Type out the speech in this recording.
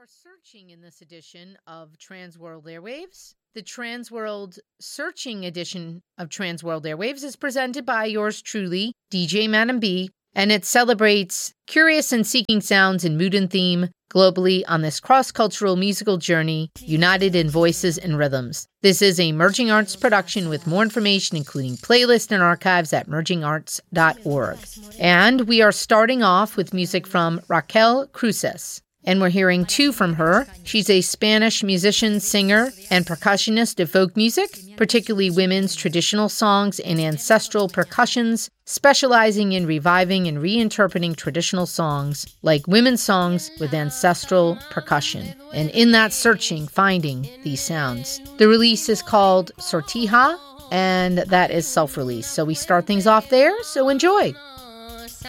Searching in this edition of Transworld Airwaves. The Transworld Searching edition of Transworld Airwaves is presented by yours truly, DJ Madam B, and it celebrates curious and seeking sounds in mood and theme globally on this cross-cultural musical journey, united in voices and rhythms. This is a Merging Arts production with more information, including playlists and archives at mergingarts.org. And we are starting off with music from Raquel Cruces. And we're hearing two from her. She's a Spanish musician, singer, and percussionist of folk music, particularly women's traditional songs and ancestral percussions, specializing in reviving and reinterpreting traditional songs like women's songs with ancestral percussion. And in that searching, finding these sounds. The release is called Sortija, and that is self-release. So we start things off there, so enjoy.